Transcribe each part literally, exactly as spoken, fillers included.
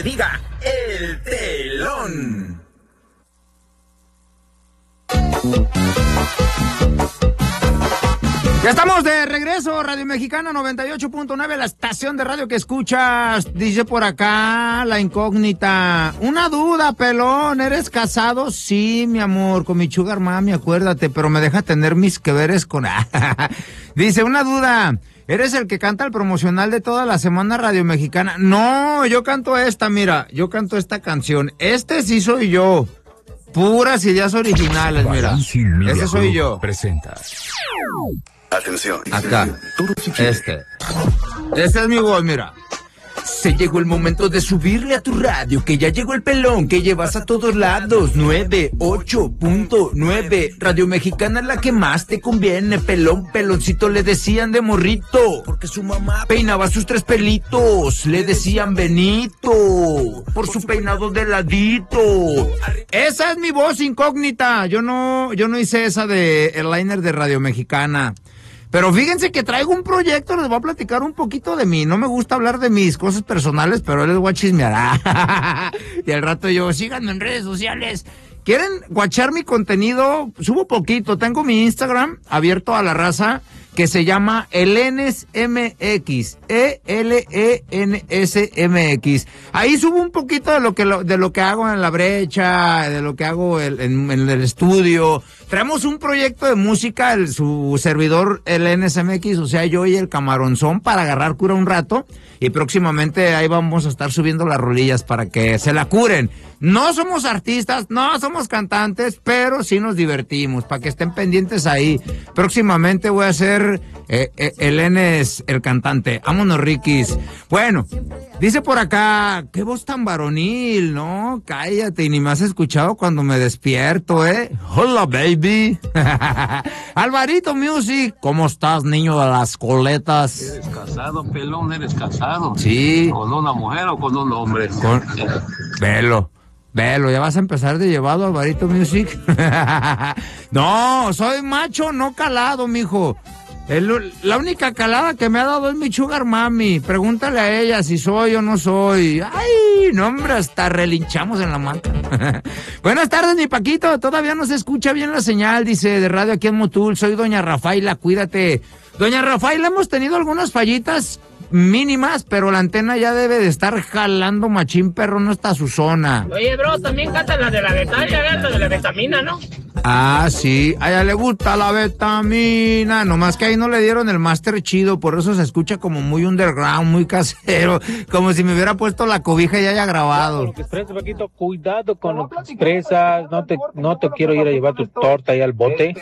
Diga el telón. Ya estamos de regreso, Radio Mexicana noventa y ocho punto nueve, la estación de radio que escuchas. Dice por acá la incógnita. Una duda, pelón, ¿eres casado? Sí, mi amor, con mi sugar mami, acuérdate, pero me deja tener mis que veres con... Dice, una duda, ¿eres el que canta el promocional de toda la semana Radio Mexicana? No, yo canto esta, mira, yo canto esta canción. Este sí soy yo. Puras ideas originales, mira. Ese soy yo. Presenta. Atención. Acá. Este. Esta es mi voz, mira. Se llegó el momento de subirle a tu radio, que ya llegó el pelón que llevas a todos lados. Nueve ocho punto nueve. Radio Mexicana es la que más te conviene. Pelón, peloncito le decían de morrito, porque su mamá peinaba sus tres pelitos. Le decían Benito, por su peinado de ladito. Esa es mi voz incógnita. Yo no, yo no hice esa de el liner de Radio Mexicana. Pero fíjense que traigo un proyecto, les voy a platicar un poquito de mí. No me gusta hablar de mis cosas personales, pero les voy a chismear. Y al rato yo, síganme en redes sociales. ¿Quieren guachar mi contenido? Subo poquito. Tengo mi Instagram abierto a la raza, que se llama Elenes M X, E L E N S M X. Ahí subo un poquito de lo que lo, de lo que hago en la brecha, de lo que hago en, en, en el estudio. Traemos un proyecto de música, el, su servidor Elenes M X, o sea, yo y el Camaronzón, para agarrar cura un rato, y próximamente ahí vamos a estar subiendo las rolillas para que se la curen. No somos artistas, no somos cantantes, pero sí nos divertimos, para que estén pendientes ahí. Próximamente voy a hacer eh, eh, Elenes el cantante. Vámonos, Rikis. Bueno, dice por acá, qué voz tan varonil, ¿no? Cállate, y ni me has escuchado cuando me despierto, ¿eh? Hola, baby. Alvarito Music, ¿cómo estás, niño de las coletas? ¿Eres casado, pelón? ¿Eres casado? Sí. ¿Con una mujer o con un hombre? Con... Velo. Velo, ¿ya vas a empezar de llevado, Alvarito Music? No, soy macho no calado, mijo. El, la única calada que me ha dado es mi sugar mami. Pregúntale a ella si soy o no soy. Ay, no, hombre, hasta relinchamos en la manta. Buenas tardes, mi Paquito. Todavía no se escucha bien la señal, dice, de radio aquí en Motul. Soy doña Rafaela, cuídate. Doña Rafaela, hemos tenido algunas fallitas mínimas, pero la antena ya debe de estar jalando machín, perro, no está a su zona. Oye, bro, también canta la de la betalla, la de la vitamina, ¿no? Ah, sí, a ella le gusta la vitamina, nomás que ahí no le dieron el máster chido, por eso se escucha como muy underground, muy casero, como si me hubiera puesto la cobija y haya grabado. Lo que expresas, Paquito, cuidado con lo que expresas, no te, no te quiero ir a llevar tu torta ahí al bote.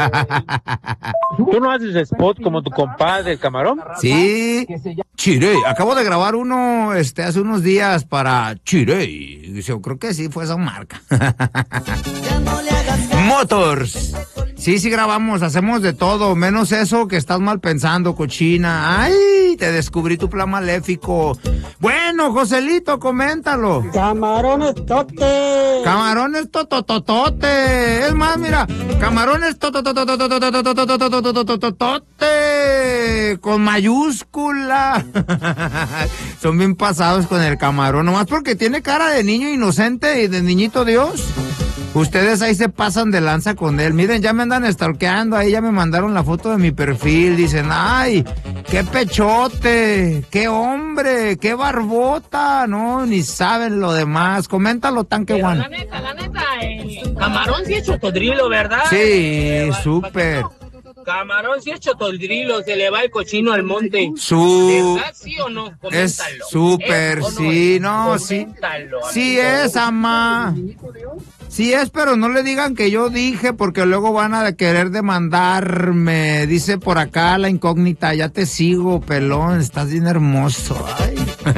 ¿Tú no haces spot como tu compadre, el Camarón? Sí, Chirey, acabo de grabar uno este hace unos días para Chirey, yo creo que sí fue esa marca. Motors. Sí, sí grabamos, hacemos de todo, menos eso que estás mal pensando, cochina. Ay, te descubrí tu plan maléfico. Bueno, Joselito, coméntalo. Camarones tote. Camarones totototote. Es más, mira, camarones tototototote con mayúscula. Son bien pasados con el camarón, nomás porque tiene cara de niño inocente y de niñito Dios. Ustedes ahí se pasan de lanza con él. Miren, ya me andan stalkeando, ahí ya me mandaron la foto de mi perfil. Dicen, ay, qué pechote, qué hombre, qué barbota. No, ni saben lo demás. Coméntalo, Tanque Pero One. la neta, la neta, el camarón sí es chotodrilo, ¿verdad? Sí, Eh, súper. Camarón sí es chotodrilo, se le va el cochino al monte. Su... ¿Verdad, sí o no? Coméntalo. Es súper, ¿Es o no sí, es? no, sí. Coméntalo, Sí amigo. es, ama. Sí es, pero no le digan que yo dije, porque luego van a querer demandarme. Dice por acá la incógnita, ya te sigo, pelón, estás bien hermoso. Ay.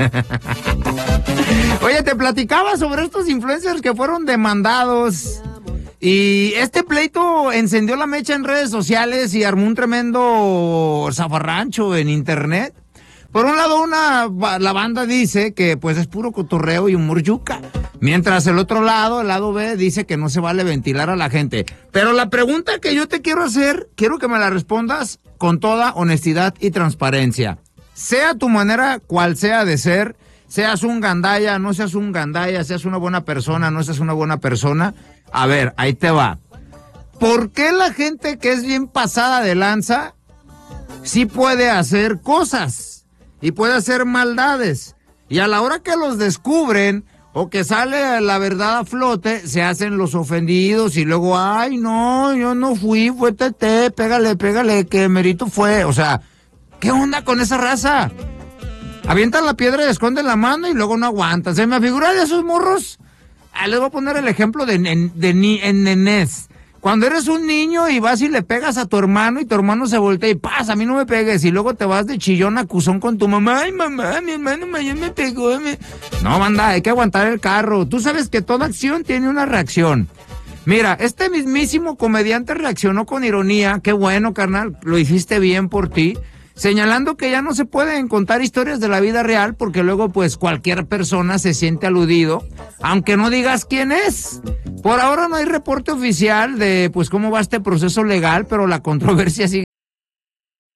Oye, te platicaba sobre estos influencers que fueron demandados. Y este pleito encendió la mecha en redes sociales y armó un tremendo zafarrancho en internet. Por un lado, una la banda dice que pues es puro cotorreo y humor yuca. Mientras el otro lado, el lado B, dice que no se vale ventilar a la gente. Pero la pregunta que yo te quiero hacer, quiero que me la respondas con toda honestidad y transparencia. Sea tu manera cual sea de ser, seas un gandaya, no seas un gandaya, seas una buena persona, no seas una buena persona. A ver, ahí te va. ¿Por qué la gente que es bien pasada de lanza sí puede hacer cosas y puede hacer maldades? Y a la hora que los descubren o que sale la verdad a flote, se hacen los ofendidos y luego, ay, no, yo no fui, fue Tete, pégale, pégale, que merito fue. O sea, ¿qué onda con esa raza? Avientan la piedra y esconden la mano y luego no aguantan. Se me figura de esos morros. Ah, les voy a poner el ejemplo de, de, de, de en nenés. Cuando eres un niño y vas y le pegas a tu hermano y tu hermano se voltea y pasa, a mí no me pegues, y luego te vas de chillón acusón con tu mamá. Ay, mamá, mi hermano mayor me pegó. Me... No, banda, hay que aguantar el carro. Tú sabes que toda acción tiene una reacción. Mira, este mismísimo comediante reaccionó con ironía. Qué bueno, carnal, lo hiciste bien por ti. Señalando que ya no se pueden contar historias de la vida real porque luego pues cualquier persona se siente aludido, aunque no digas quién es. Por ahora no hay reporte oficial de pues cómo va este proceso legal, pero la controversia sigue.